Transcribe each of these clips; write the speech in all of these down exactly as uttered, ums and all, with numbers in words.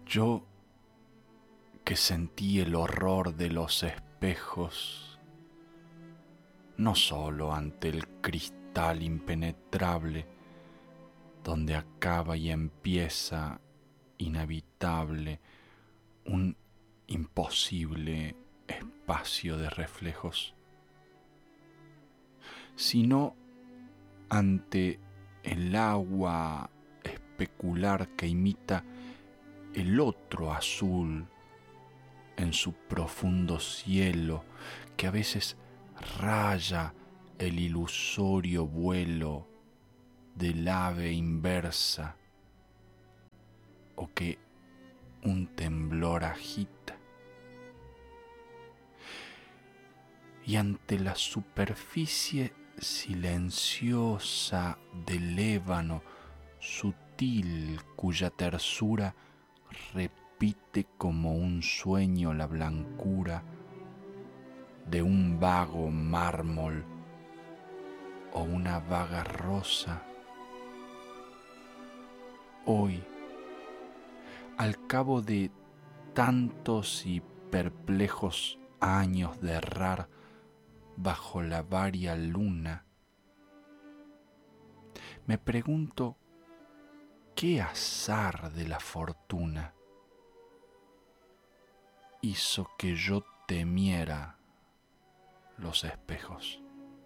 Yo que sentí el horror de los espejos, no solo ante el cristal impenetrable, donde acaba y empieza inhabitable un imposible espacio de reflejos, sino ante el agua especular que imita el otro azul en su profundo cielo, que a veces raya el ilusorio vuelo del ave inversa, o que un temblor agita. Y ante la superficie silenciosa del ébano sutil, cuya tersura repite como un sueño la blancura de un vago mármol o una vaga rosa, hoy, al cabo de tantos y perplejos años de errar bajo la varia luna, me pregunto qué azar de la fortuna hizo que yo temiera los espejos.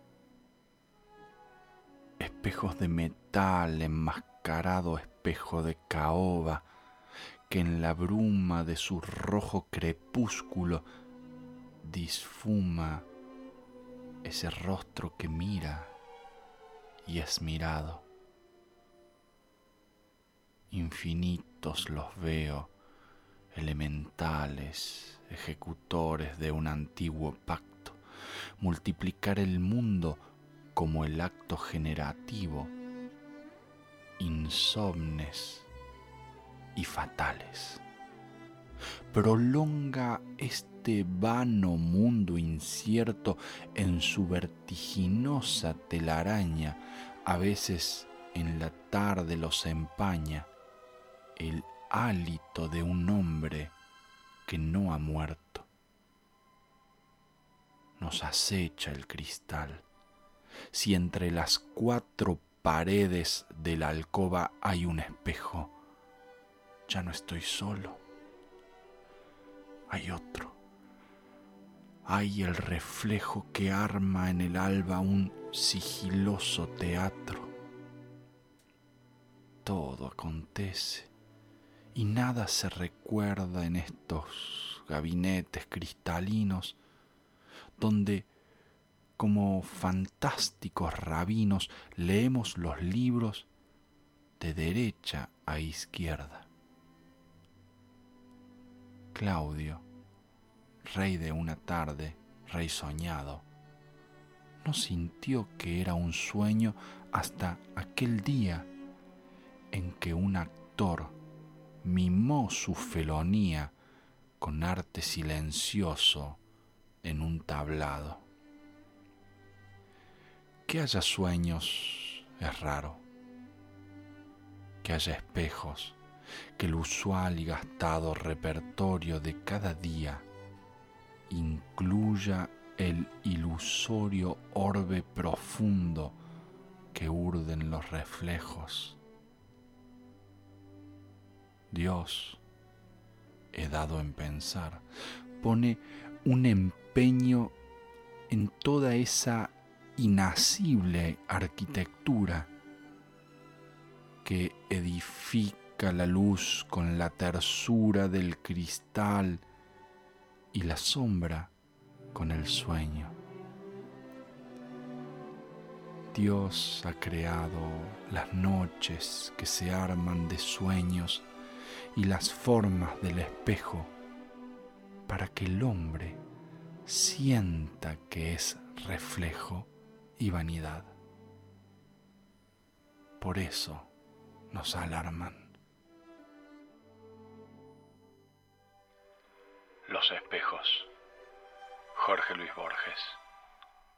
Espejos de metal, enmascarado espejo de caoba, que en la bruma de su rojo crepúsculo disfuma ese rostro que mira y es mirado. Infinitos los veo, elementales, ejecutores de un antiguo pacto, multiplicar el mundo como el acto generativo, insomnes y fatales. Prolonga este vano mundo incierto en su vertiginosa telaraña, a veces en la tarde los empaña el hálito de un hombre que no ha muerto. Nos acecha el cristal. Si entre las cuatro paredes de la alcoba hay un espejo, ya no estoy solo. Hay otro. Hay el reflejo que arma en el alba un sigiloso teatro. Todo acontece y nada se recuerda en estos gabinetes cristalinos donde, como fantásticos rabinos, leemos los libros de derecha a izquierda. Claudio, rey de una tarde, rey soñado, no sintió que era un sueño hasta aquel día en que un actor mimó su felonía con arte silencioso en un tablado. Que haya sueños es raro, que haya espejos, que el usual y gastado repertorio de cada día incluya el ilusorio orbe profundo que urden los reflejos. Dios, he dado en pensar, pone un empeño en toda esa inacible arquitectura que edifica la luz con la tersura del cristal y la sombra con el sueño. Dios ha creado las noches que se arman de sueños y las formas del espejo para que el hombre sienta que es reflejo y vanidad. Por eso nos alarman. Los espejos. Jorge Luis Borges.